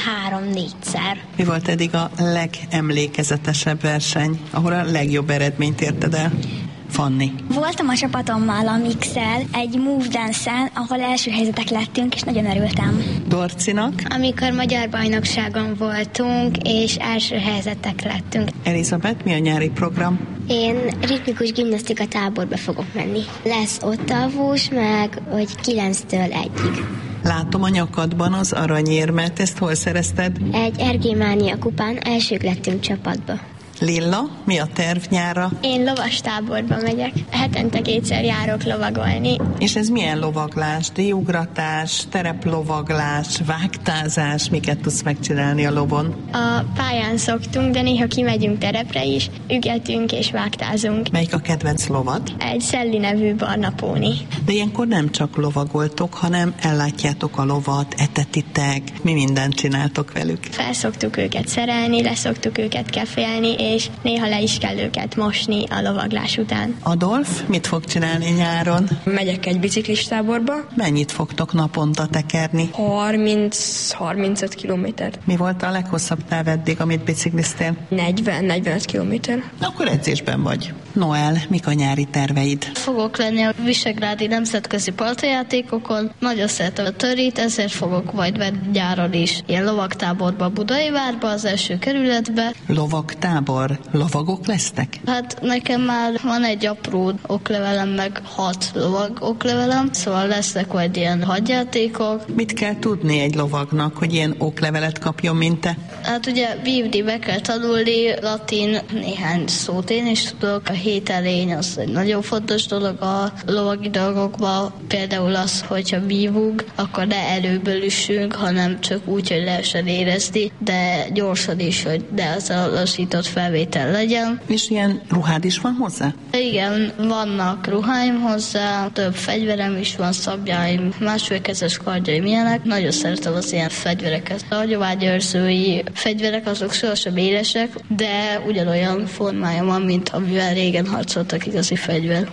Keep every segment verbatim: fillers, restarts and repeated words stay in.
három-négyszer. Mi volt eddig a legemlékezetesebb verseny, ahol a legjobb eredményt érted el? Fanni. Voltam a csapatommal a Mixel egy Move Dance-en, ahol első helyzetek lettünk, és nagyon örültem. Dorcinak? Amikor magyar bajnokságon voltunk, és első helyzetek lettünk. Elizabeth, mi a nyári program? Én ritmikus gimnasztika táborba fogok menni. Lesz ott alvós, meg hogy kilenctől egyig. Látom a nyakadban az aranyérmet, ezt hol szerezted? Egy Ergémánia kupán elsők lettünk csapatba. Lilla, mi a terv nyára? Én lovastáborba megyek. Hetente kétszer járok lovagolni. És ez milyen lovaglás? Díjugratás, tereplovaglás, vágtázás? Miket tudsz megcsinálni a lovon? A pályán szoktunk, de néha kimegyünk terepre is, ügetünk és vágtázunk. Melyik a kedvenc lovad? Egy Szelli nevű barna póni. De ilyenkor nem csak lovagoltok, hanem ellátjátok a lovat, etetitek, mi mindent csináltok velük. Felszoktuk őket szerelni, leszoktuk őket kefélni, és néha le is kell őket mosni a lovaglás után. Adolf, mit fog csinálni nyáron? Megyek egy biciklistáborba. Mennyit fogtok naponta tekerni? harminc-harmincöt kilométer. Mi volt a leghosszabb táv eddig, amit bicikliztél? negyven-negyvenöt kilométer. Akkor edzésben vagy. Noel, mik a nyári terveid? Fogok lenni a visegrádi nemzetközi partajátékokon. Nagyon szeretem a törit, ezért fogok majd venni nyáron is ilyen lovagtáborba Budaivárba, az első kerületbe. Lovagtábor? Lovagok lesznek? Hát nekem már van egy apró oklevelem, meg hat lovag oklevelem, szóval lesznek majd ilyen hadjátékok. Mit kell tudni egy lovagnak, hogy ilyen oklevelet kapjon, mint te? Hát ugye vívni be kell tanulni, latin néhány szót én is tudok, a hételény az egy nagyon fontos dolog a lovagi dolgokban, például az, hogyha vívunk, akkor ne előből üssünk, hanem csak úgy, hogy lehessen érezni, de gyorsan is, hogy ne az a lassított felvétel legyen. És ilyen ruhád is van hozzá? Igen, vannak ruháim hozzá, több fegyverem is van, szabjáim, másfélkezes kardjaim ilyenek. Nagyon szeretem az ilyen fegyvereket. A hagyományőrzői fegyverek azok sohasem élesek, de ugyanolyan formája van, mint amivel régen harcoltak igazi fegyver.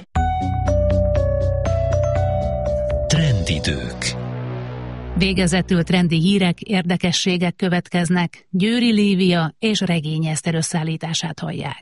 Trendidők. Végezetül trendi hírek, érdekességek következnek. Győri Lívia és Regény Eszter összeállítását hallják.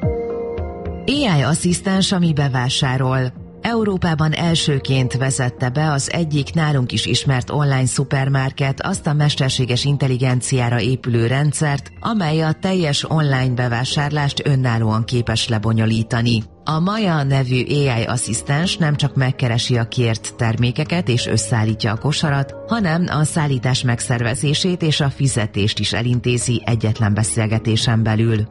á i asszisztens, ami bevásárol. Európában elsőként vezette be az egyik nálunk is ismert online szupermarket azt a mesterséges intelligenciára épülő rendszert, amely a teljes online bevásárlást önállóan képes lebonyolítani. A Maya nevű á i asszisztens nem csak megkeresi a kért termékeket és összeállítja a kosarat, hanem a szállítás megszervezését és a fizetést is elintézi egyetlen beszélgetésen belül.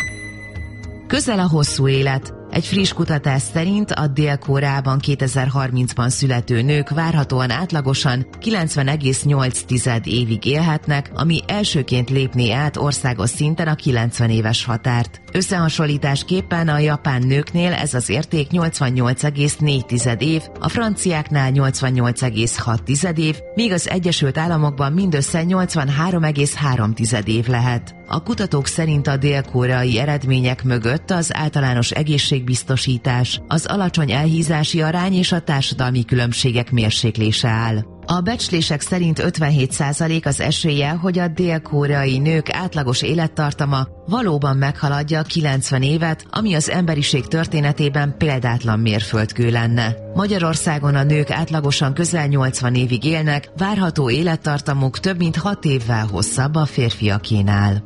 Közel a hosszú élet. Egy friss kutatás szerint a Dél-Koreában kétezer-harmincban születő nők várhatóan átlagosan kilencven egész nyolc évig élhetnek, ami elsőként lépné át országos szinten a kilencven éves határt. Összehasonlításképpen a japán nőknél ez az érték nyolcvannyolc egész négy év, a franciáknál nyolcvannyolc egész hat év, míg az Egyesült Államokban mindössze nyolcvanhárom egész három év lehet. A kutatók szerint a dél-koreai eredmények mögött az általános egészségbiztosítás, az alacsony elhízási arány és a társadalmi különbségek mérséklése áll. A becslések szerint ötvenhét százalék az esélye, hogy a dél-koreai nők átlagos élettartama valóban meghaladja a kilencven évet, ami az emberiség történetében példátlan mérföldkő lenne. Magyarországon a nők átlagosan közel nyolcvan évig élnek, várható élettartamuk több mint hat évvel hosszabb a férfiakénál.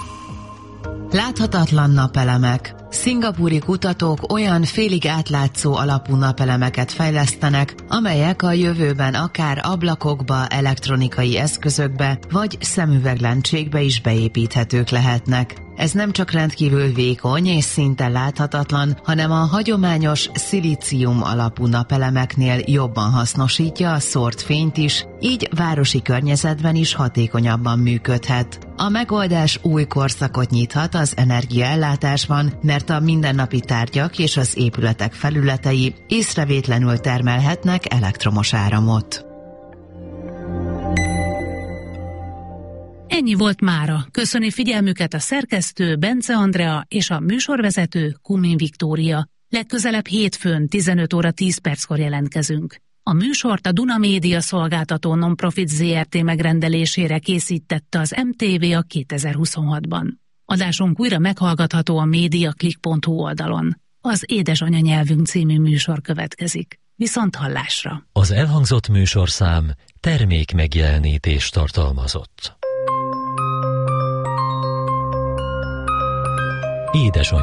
Láthatatlan napelemek. Szingapúri kutatók olyan félig átlátszó alapú napelemeket fejlesztenek, amelyek a jövőben akár ablakokba, elektronikai eszközökbe vagy szemüveglencsékbe is beépíthetők lehetnek. Ez nem csak rendkívül vékony és szinte láthatatlan, hanem a hagyományos szilícium alapú napelemeknél jobban hasznosítja a szórt fényt is, így városi környezetben is hatékonyabban működhet. A megoldás új korszakot nyithat az energiaellátásban, mert a mindennapi tárgyak és az épületek felületei észrevétlenül termelhetnek elektromos áramot. Ennyi volt mára. Köszöni figyelmüket a szerkesztő Bence Andrea és a műsorvezető Kumin Viktória. Legközelebb hétfőn tizenöt óra tíz perckor jelentkezünk. A műsort a Duna Média Szolgáltató Nonprofit zé er té megrendelésére készítette az em té vé a kétezer-huszonhatban. Adásunk újra meghallgatható a mediaclick pont hu oldalon. Az Édesanyanyelvünk című műsor következik. Viszont hallásra! Az elhangzott műsorszám termék megjelenítést tartalmazott. Édesanyja